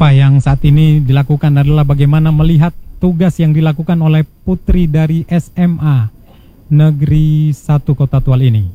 Apa yang saat ini dilakukan adalah bagaimana melihat tugas yang dilakukan oleh putri dari SMA Negeri 1 Kota Tual ini.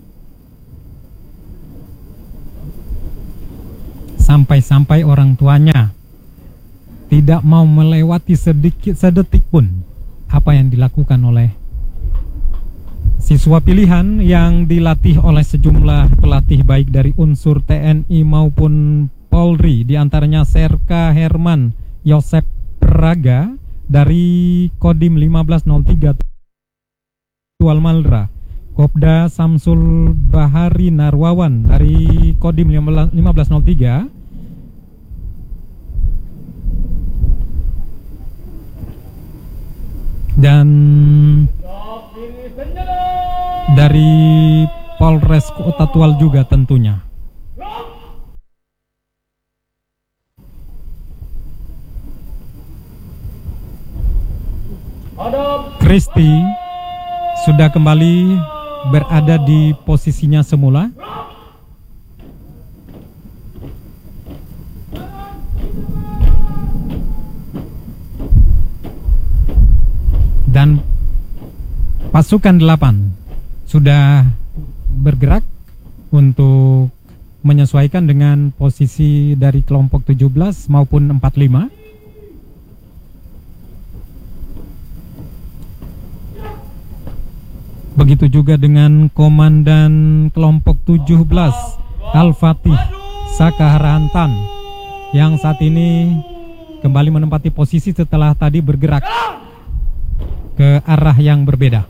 Sampai-sampai orang tuanya tidak mau melewati sedetik pun apa yang dilakukan oleh siswa pilihan yang dilatih oleh sejumlah pelatih baik dari unsur TNI maupun Polri, diantaranya Serka Herman Yosep Praga dari Kodim 1503 Tual Malra, Kopda Samsul Bahari Narwawan dari Kodim 1503, dan dari Polres Kota Tual juga tentunya. Kristi sudah kembali berada di posisinya semula. Dan pasukan 8 sudah bergerak untuk menyesuaikan dengan posisi dari kelompok 17 maupun 45. Begitu juga dengan komandan kelompok 17 Al-Fatih Sakaharantan yang saat ini kembali menempati posisi setelah tadi bergerak ke arah yang berbeda.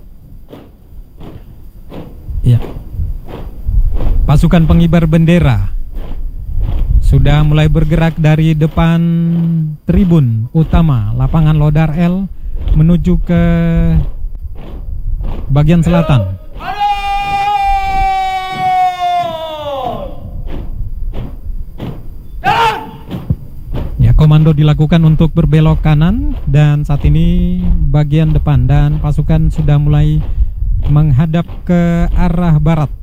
Ya. Pasukan pengibar bendera sudah mulai bergerak dari depan tribun utama lapangan Lodar L menuju ke bagian selatan. Komando dilakukan untuk berbelok kanan dan saat ini bagian depan dan pasukan sudah mulai menghadap ke arah barat.